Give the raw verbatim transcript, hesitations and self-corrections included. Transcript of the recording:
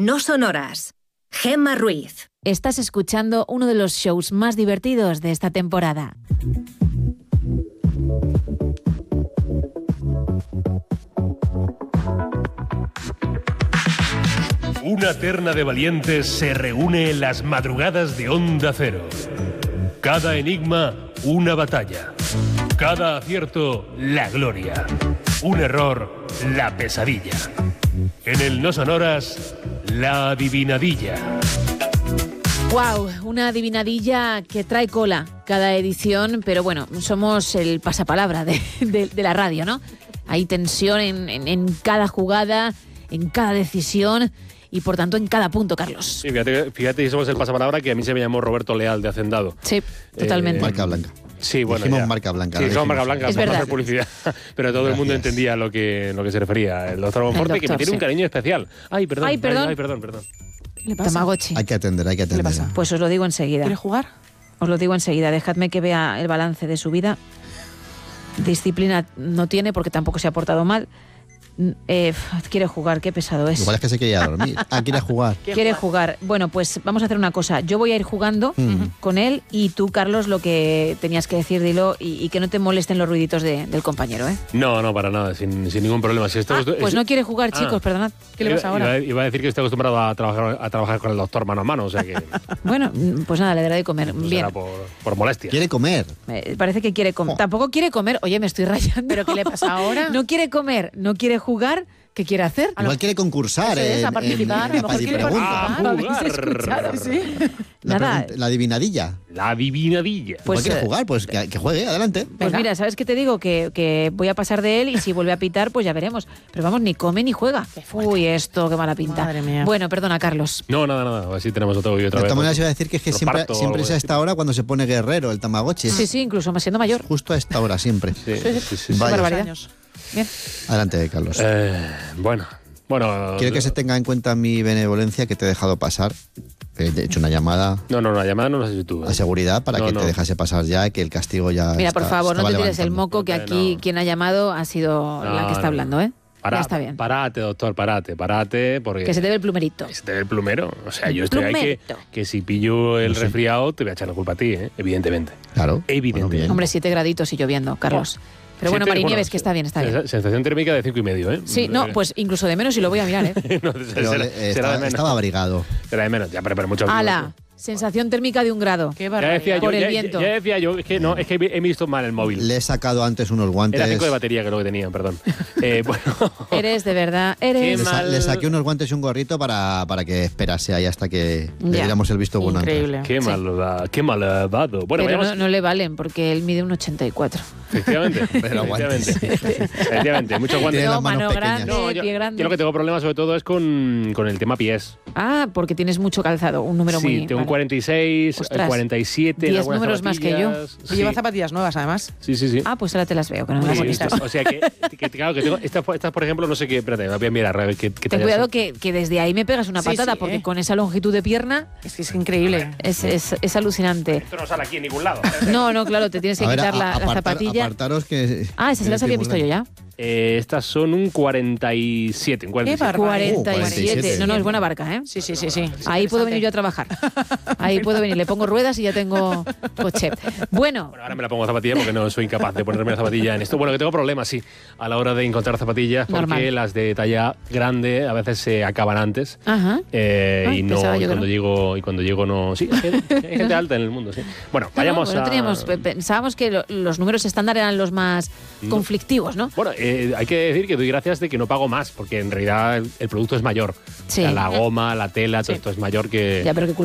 No Sonoras. Gemma Ruiz. Estás escuchando uno de los shows más divertidos de esta temporada. Una terna de valientes se reúne en las madrugadas de Onda Cero. Cada enigma, una batalla. Cada acierto, la gloria. Un error, la pesadilla. En el No Sonoras, la adivinadilla. ¡Wow! Una adivinadilla que trae cola cada edición, pero bueno, somos el pasapalabra de, de, de la radio, ¿no? Hay tensión en, en, en cada jugada, en cada decisión y por tanto en cada punto, Carlos. Sí, fíjate, fíjate, somos el pasapalabra que a mí se me llamó Roberto Leal de Hacendado. Sí, totalmente. Eh, marca blanca. Sí, bueno, dijimos ya. marca blanca. Sí, no somos marca dijimos. blanca Es para verdad. hacer publicidad. Pero todo Gracias. el mundo entendía lo que, lo que se refería. El doctor Monforte, El que doctor, me tiene sí. un cariño especial. Ay, perdón. Ay, perdón. Ay, perdón, perdón. ¿Qué le pasa? Tamagotchi. Hay que atender, hay que ¿Qué le atender. pasa? Pues os lo digo enseguida. ¿Quiere jugar? Os lo digo enseguida. Dejadme que vea el balance de su vida. Disciplina no tiene porque tampoco se ha portado mal. Eh, quiere jugar, qué pesado es. Igual es que se quería dormir. Ah, quiere jugar. Quiere jugar. Bueno, pues vamos a hacer una cosa. Yo voy a ir jugando Mm. con él y tú, Carlos, lo que tenías que decir, dilo, y, y que no te molesten los ruiditos de- del compañero, ¿eh? No, no, para nada, sin, sin ningún problema. Si esto, Ah, esto- pues es- no quiere jugar, Ah. chicos, perdonad. ¿Qué le pasa iba- ahora? Iba, iba a decir que estoy acostumbrado a trabajar, a trabajar con el doctor mano a mano, o sea que Bueno, pues nada, le daré de comer. no Bien. será por, por molestia. Quiere comer. Eh, parece que quiere comer. Oh. Tampoco quiere comer. Oye, me estoy rayando. ¿Pero qué le pasa ahora? No quiere comer, no quiere jugar. ¿Qué quiere hacer? Igual quiere concursar Eso es, en, a participar, en, en a lo mejor quiere Pregunta. participar. ¿Habéis jugar. escuchado? Sí. La, Nada. pregunta- la adivinadilla. La adivinadilla. Pues, Igual quiere eh, jugar, pues que, que juegue, adelante. Pues Venga. mira, ¿sabes qué te digo? Que, que voy a pasar de él y si vuelve a pitar, pues ya veremos. Pero vamos, ni come ni juega. Uy, esto, qué mala pinta. Madre mía. Bueno, perdona, Carlos. No, nada, nada. Así tenemos otro y otra De vez. todas maneras, iba a decir que es que Lo siempre, parto o siempre algo es a de esta hora cuando se pone guerrero el Tamagotchi. Sí, sí, incluso más siendo mayor. Justo a esta hora, siempre. Sí, sí, sí, sí. Vaya. barbaridad. Años. Bien. Adelante, Carlos. Eh, bueno, bueno. Quiero que se tenga en cuenta mi benevolencia que te he dejado pasar. He hecho una llamada No, no, la llamada no la has hecho tú. ¿eh? a seguridad para No, que no. te dejase pasar ya y que el castigo ya. Mira, por está- favor, no estaba te tires el levantando. moco, que No, aquí no. quien ha llamado ha sido la No, que está no, hablando, no. ¿eh? Para- Ya está bien. Parate, doctor, parate, parate, porque... Que se te ve el plumerito. que se te ve el plumero. O sea, El yo estoy ahí que, plumerito. que si pillo el No sé. resfriado te voy a echar la culpa a ti, ¿eh? Evidentemente. Claro. Evidentemente. Bueno, bien. Hombre, siete graditos y lloviendo, Carlos. Pero bueno, Siete- Marinieves, bueno, que está bien, está bien. Sensación térmica de cinco y medio, ¿eh? Sí, no, pues incluso de menos y lo voy a mirar, ¿eh? No, Pero será, le- será estaba, de menos. estaba abrigado. Será de menos, ya, pero, pero mucho ¡Hala! Sensación térmica de un grado. Qué Ya barbaridad. decía yo, Por el ya, viento. ya decía yo, es que no, es que he visto mal el móvil. Le he sacado antes unos guantes. Era cinco de batería que es lo que tenía, perdón. Eh, bueno. Eres de verdad, Qué eres... Le, sa- mal. le saqué unos guantes y un gorrito para, para que esperase ahí hasta que le Ya. diéramos el visto bueno. antes. Increíble. Qué Sí. malvado, qué malvado. Bueno, Pero vayamos- no, no le valen porque él mide un ochenta y cuatro. Efectivamente. Pero aguantes. efectivamente. Efectivamente, muchos guantes. Tiene No, las manos mano pequeñas. grande, No, yo, pie yo grande. lo que tengo problemas sobre todo es con, con el tema pies. Ah, porque tienes mucho calzado, un número sí, muy... tengo un vale. cuarenta y seis, Ostras, cuarenta y siete. en diez algunas números más que yo. zapatillas. Y lleva Sí. zapatillas nuevas, además. Sí, sí, sí. Ah, pues ahora te las veo, que no me Muy las he bonitas. visto. O sea que, que, claro, que tengo. Estas, estas, por ejemplo, no sé qué. Espérate, voy a mirar a ver qué, qué Ten tallas cuidado son. que, que desde ahí me pegas una Sí, patada, sí, porque eh. con esa longitud de pierna Es que es increíble. es, es, es alucinante. Esto no sale aquí en ningún lado. No, no, claro, te tienes que A ver, quitar a- la, la apartar- zapatilla. Apartaros que. Ah, esa se las había visto yo ya. Eh, estas son un cuarenta y siete. Un cuarenta y siete. Qué barbaridad. Uh, cuarenta y siete. cuarenta y siete. No, no, es buena barca, ¿eh? Sí, sí, sí, sí. Ahí puedo venir yo a trabajar. Ahí puedo venir. Le pongo ruedas y ya tengo coche. Bueno, Bueno, ahora me la pongo zapatilla porque no soy incapaz de ponerme la zapatilla en esto. Bueno, que tengo problemas, sí, a la hora de encontrar zapatillas porque Normal. las de talla grande a veces se acaban antes. ajá. Eh, Ah, y no pensaba y yo que cuando no. llego y cuando llego no sí hay gente, hay gente alta en el mundo, sí. Bueno, No, vayamos no, no a teníamos, pe- pensábamos que lo- los números estándar eran los más No. conflictivos, ¿no? Bueno, eh, hay que decir que doy gracias de que no pago más porque en realidad el, el producto es mayor. Sí. O sea, la goma, la tela, todo Sí. esto es mayor que Ya, pero qué